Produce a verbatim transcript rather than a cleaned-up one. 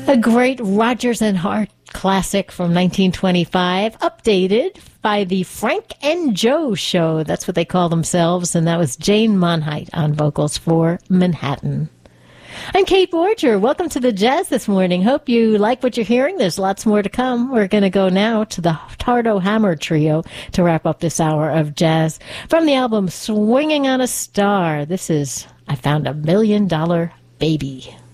A great Rodgers and Hart classic from nineteen twenty-five, updated by the Frank and Joe Show. That's what they call themselves, and that was Jane Monheit on vocals for Manhattan. I'm Kate Borger. Welcome to the Jazz this morning. Hope you like what you're hearing. There's lots more to come. We're going to go now to the Tardo Hammer Trio to wrap up this hour of jazz. From the album Swinging on a Star, this is I Found a Million Dollar Baby.